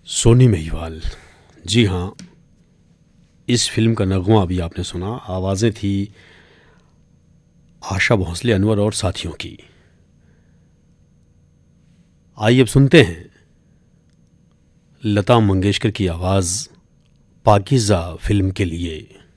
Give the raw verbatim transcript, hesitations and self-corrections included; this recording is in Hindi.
सोनी महिवाल। जी हाँ, इस फिल्म का नगमा अभी आपने सुना। आवाज़ें थी आशा भोसले, अनवर और साथियों की। आइए अब सुनते हैं लता मंगेशकर की आवाज़ पाकीज़ा फिल्म के लिए।